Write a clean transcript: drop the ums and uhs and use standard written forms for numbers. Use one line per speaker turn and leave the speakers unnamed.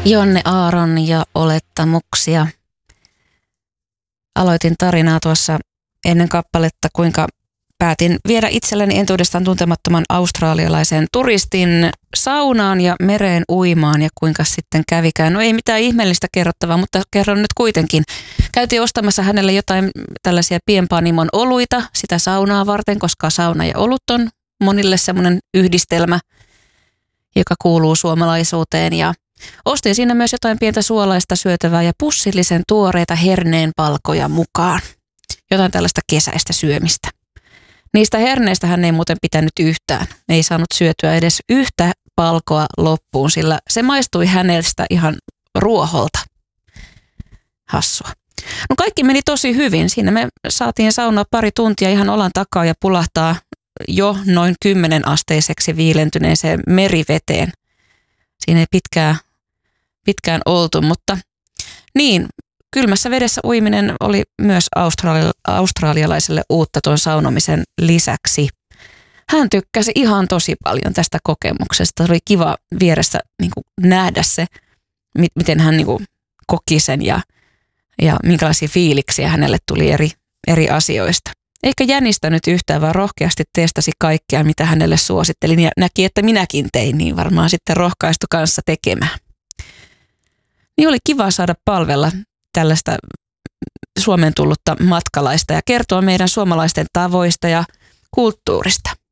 Jonne Aaron ja olettamuksia. Aloitin tarinaa tuossa ennen kappaletta, kuinka päätin viedä itselleni entuudestaan tuntemattoman australialaisen turistin saunaan ja mereen uimaan ja kuinka sitten kävikään. No ei mitään ihmeellistä kerrottavaa, mutta kerron nyt kuitenkin. Käytiin ostamassa hänelle jotain tällaisia pienpanimon oluita sitä saunaa varten, koska sauna ja olut on monille semmoinen yhdistelmä, joka kuuluu suomalaisuuteen, ja ostin siinä myös jotain pientä suolaista syötävää ja pussillisen tuoreita herneenpalkoja mukaan. Jotain tällaista kesäistä syömistä. Niistä herneistä hän ei muuten pitänyt yhtään. Ei saanut syötyä edes yhtä palkoa loppuun, sillä se maistui hänestä ihan ruoholta. Hassua. No kaikki meni tosi hyvin. Siinä me saatiin saunaa pari tuntia ihan olan takaa ja pulahtaa jo noin 10-asteiseksi viilentyneeseen meriveteen. Siinä ei pitkään oltu, mutta niin, kylmässä vedessä uiminen oli myös australialaiselle uutta tuon saunomisen lisäksi. Hän tykkäsi ihan tosi paljon tästä kokemuksesta. Oli kiva vieressä niin kuin nähdä se, miten hän niin kuin koki sen ja minkälaisia fiiliksiä hänelle tuli eri asioista. Eikä jänistänyt yhtään, vaan rohkeasti testasi kaikkea, mitä hänelle suosittelin ja näki, että minäkin tein, niin varmaan sitten rohkaistu kanssa tekemään. Niin oli kiva saada palvella tällaista Suomeen tullutta matkalaista ja kertoa meidän suomalaisten tavoista ja kulttuurista.